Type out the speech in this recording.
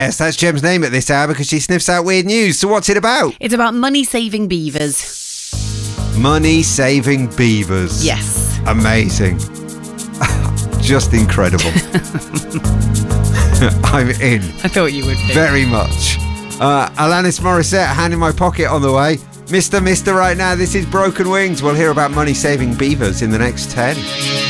Yes, that's Gem's name at this hour because she sniffs out weird news. So what's it about? It's about money-saving beavers. Money-saving beavers. Yes. Amazing. Just incredible. I'm in. I thought you would be. Very much. Alanis Morissette, Hand in My Pocket on the way. Mr. right now, this is Broken Wings. We'll hear about money-saving beavers in the next 10.